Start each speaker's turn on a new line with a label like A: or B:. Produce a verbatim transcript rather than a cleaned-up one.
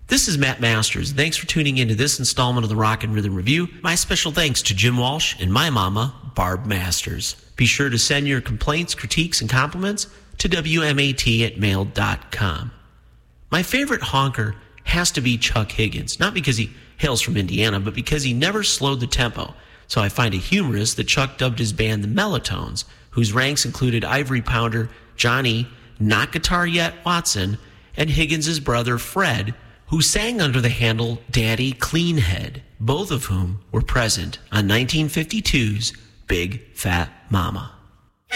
A: This is Matt Masters. Thanks for tuning into this installment of the Rock and Rhythm Review. My special thanks to Jim Walsh and my mama, Barb Masters. Be sure to send your complaints, critiques, and compliments to W M A T at mail dot com. My favorite honker has to be Chuck Higgins, not because he hails from Indiana, but because he never slowed the tempo. So I find it humorous that Chuck dubbed his band the Mellotones, whose ranks included Ivory Pounder, Johnny, Not Guitar Yet Watson, and Higgins' brother Fred, who sang under the handle Daddy Cleanhead, both of whom were present on nineteen fifty-two's Big Fat Mama.